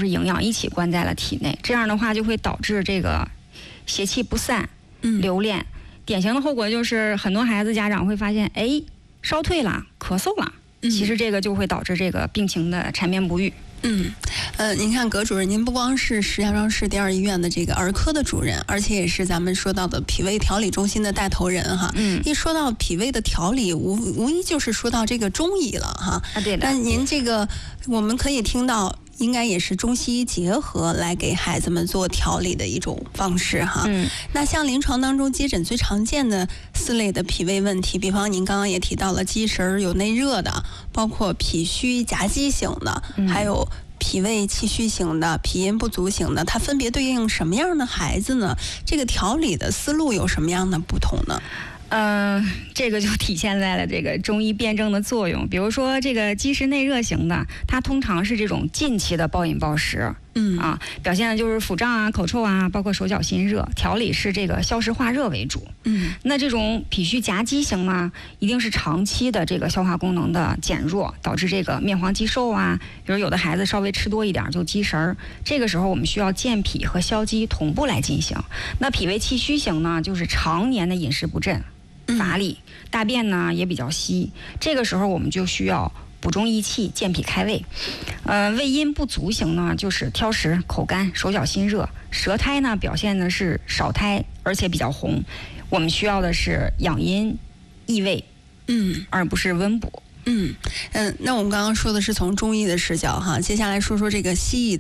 是营养一起灌在了体内，这样的话就会导致这个邪气不散，留恋。典型的后果就是很多孩子家长会发现，哎，烧退了，咳嗽了，其实这个就会导致这个病情的缠绵不愈。 您看葛主任，您不光是石家庄市第二医院的这个儿科的主任，而且也是咱们说到的脾胃调理中心的带头人哈。一说到脾胃的调理，无疑就是说到这个中医了哈。 对的。 那您这个我们可以听到，应该也是中西医结合来给孩子们做调理的一种方式哈。那像临床当中接诊最常见的4类的脾胃问题，比方您刚刚也提到了积食有内热的，包括脾虚夹积型的，还有脾胃气虚型的、脾阴不足型的，它分别对应什么样的孩子呢？这个调理的思路有什么样的不同呢？ 这个就体现在了这个中医辨证的作用。比如说这个积食内热型的，它通常是这种近期的暴饮暴食，表现的就是腹胀啊、口臭啊，包括手脚心热。调理是这个消食化热为主。那这种脾虚夹积型呢，一定是长期的这个消化功能的减弱，导致这个面黄肌瘦啊。比如有的孩子稍微吃多一点就积食儿，这个时候我们需要健脾和消积同步来进行。那脾胃气虚型呢，就是常年的饮食不振。乏力，大便呢也比较稀，这个时候我们就需要补中益气、健脾开胃。胃阴不足型呢，就是挑食、口干、手脚心热，舌苔呢表现的是少苔，而且比较红。我们需要的是养阴益胃，而不是温补。 那我们刚刚说的是从中医的视角哈，接下来说说这个西医